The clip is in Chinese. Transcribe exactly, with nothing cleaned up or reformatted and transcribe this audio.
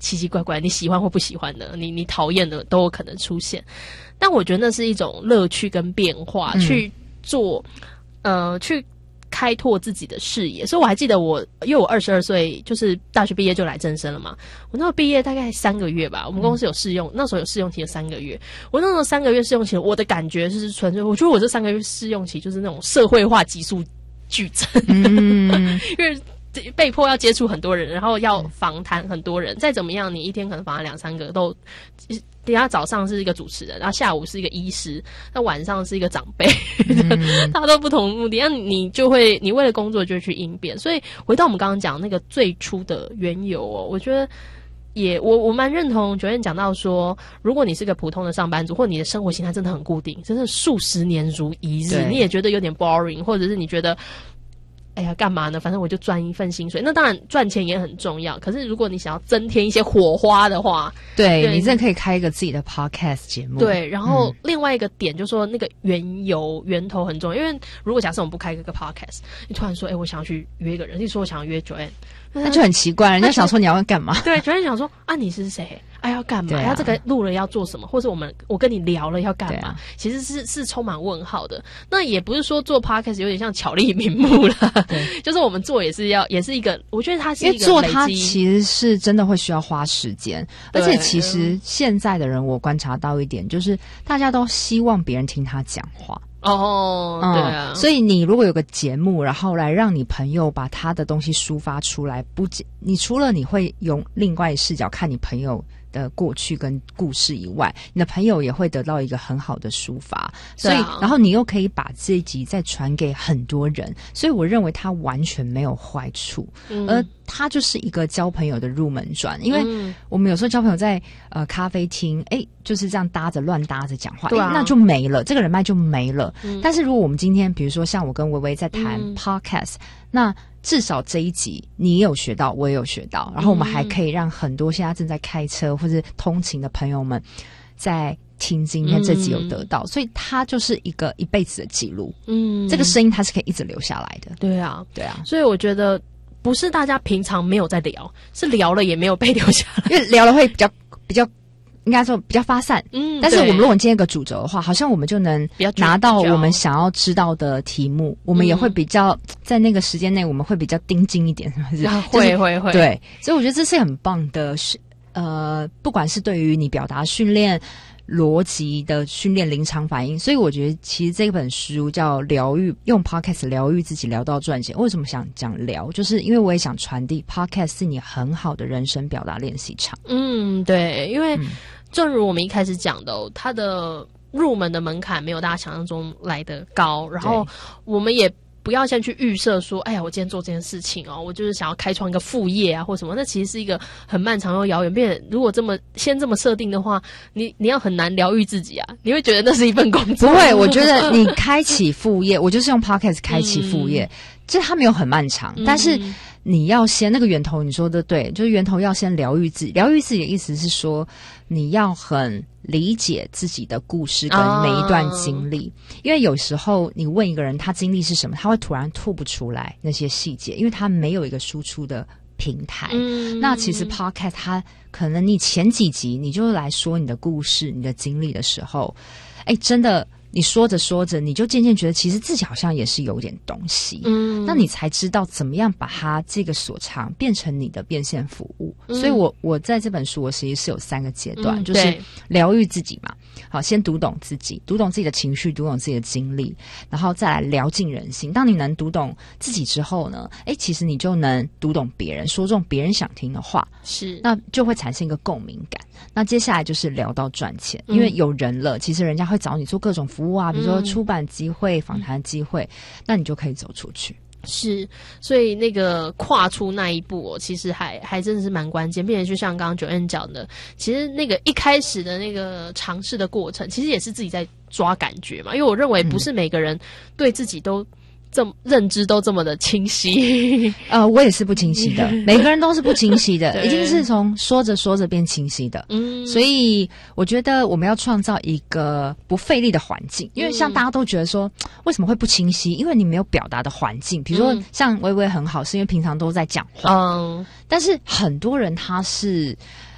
奇奇怪怪，你喜欢或不喜欢的，你你讨厌的都有可能出现。但我觉得那是一种乐趣跟变化，嗯、去做呃去。开拓自己的视野，所以我还记得我，因为我二十二岁，就是大学毕业就来正生了嘛。我那时候毕业大概三个月吧，我们公司有试用，嗯、那时候有试用期的三个月。我那时候三个月试用期，我的感觉是纯粹，我觉得我这三个月试用期就是那种社会化急速剧增，嗯、因为被迫要接触很多人，然后要访谈很多人，再怎么样，你一天可能访谈两三个都。等下早上是一个主持人，然后下午是一个医师，那晚上是一个长辈，嗯、大家都不同的目的，那你就会，你为了工作就会去应变。所以回到我们刚刚讲那个最初的缘由哦，我觉得也我我蛮认同Joanne讲到说，如果你是个普通的上班族，或者你的生活形态真的很固定，真的数十年如一日，你也觉得有点 boring， 或者是你觉得。哎呀，干嘛呢？反正我就赚一份薪水。那当然赚钱也很重要，可是如果你想要增添一些火花的话， 对，对你真的可以开一个自己的 podcast 节目。 对，然后另外一个点就是说，那个缘由源头很重要。因为如果假设我们不开一个 podcast， 你突然说，哎，我想要去约一个人，你说我想要约 Joanne， 那就很奇怪，人家想说你要干嘛？ 对 ，Joanne 想说啊，你是谁？哎、啊，要干嘛？啊、要这个录了要做什么？或者我们我跟你聊了要干嘛？啊、其实是是充满问号的。那也不是说做 podcast 有点像巧立名目了，就是我们做也是要也是一个，我觉得它是一个累积， 因为做它其实是真的会需要花时间，而且其实现在的人我观察到一点，就是大家都希望别人听他讲话。 哦，对啊、 嗯，所以你如果有个节目，然后来让你朋友把他的东西抒发出来，不，你除了你会用另外视角看你朋友的过去跟故事以外，你的朋友也会得到一个很好的抒发，所以、啊、然后你又可以把这一集再传给很多人，所以我认为它完全没有坏处，嗯、而它就是一个交朋友的入门砖。因为我们有时候交朋友在呃咖啡厅，哎，就是这样搭着乱搭着讲话，对、啊，那就没了，这个人脉就没了。嗯、但是如果我们今天比如说像我跟薇薇在谈 podcast，、嗯、那至少这一集你也有学到，我也有学到，然后我们还可以让很多现在正在开车或者通勤的朋友们在听今天这集有得到、嗯、所以它就是一个一辈子的记录。嗯，这个声音它是可以一直留下来的。 对啊， 对啊， 所以我觉得不是大家平常没有在聊，是聊了也没有被留下来， 因为聊了会比较比较应该说比较发散，嗯，但是我们如果今天有个主轴的话，好像我们就能拿到我们想要知道的题目，我们也会比较、嗯、在那个时间内，我们会比较盯紧一点，是、 啊、会会会， 对，所以我觉得这是很棒的，呃，不管是对于你表达训练、逻辑的训练、临场反应，所以我觉得其实这本书叫疗愈，用 podcast 疗愈自己，聊到赚钱。为什么想讲聊？就是因为我也想传递 podcast 是你很好的人生表达练习场。 嗯，对，因为、嗯。正如我们一开始讲的、哦，它的入门的门槛没有大家想象中来得高，然后我们也不要先去预设说，哎呀，我今天做这件事情哦，我就是想要开创一个副业啊，或什么，那其实是一个很漫长又遥远。并且如果这么先这么设定的话，你你要很难疗愈自己啊，你会觉得那是一份工作。 不会，我觉得你开启副业，我就是用 podcast 开启副业，这、嗯、它没有很漫长，嗯、但是。你要先那个源头，你说的对，就是源头要先疗愈自己。疗愈自己的意思是说，你要很理解自己的故事跟每一段经历，哦、因为有时候你问一个人他经历是什么，他会突然吐不出来那些细节，因为他没有一个输出的平台。嗯、那其实 podcast 它可能你前几集你就来说你的故事、你的经历的时候，哎，真的。你说着说着，你就渐渐觉得其实自己好像也是有点东西，嗯，那你才知道怎么样把它这个所长变成你的变现服务。嗯、所以我我在这本书我其实是有三个阶段，嗯、就是疗愈自己嘛，好，先读懂自己，读懂自己的情绪，读懂自己的经历，然后再来疗尽人心。当你能读懂自己之后呢，哎，其实你就能读懂别人，说中别人想听的话， 是， 那就会产生一个共鸣感。那接下来就是聊到赚钱，因为有人了，嗯、其实人家会找你做各种服务啊，比如说出版机会、访谈机会，嗯、那你就可以走出去。 是，所以那个跨出那一步哦，其实还还真的是蛮关键。并且就像刚刚Joanne讲的，其实那个一开始的那个尝试的过程，其实也是自己在抓感觉嘛。因为我认为不是每个人对自己都。这么认知都这么的清晰， 呃，我也是不清晰的，每个人都是不清晰的，一定是从说着说着变清晰的。嗯，所以我觉得我们要创造一个不费力的环境，因为像大家都觉得说，为什么会不清晰？因为你没有表达的环境，比如说像薇薇很好，是因为平常都在讲话，嗯，但是很多人他是。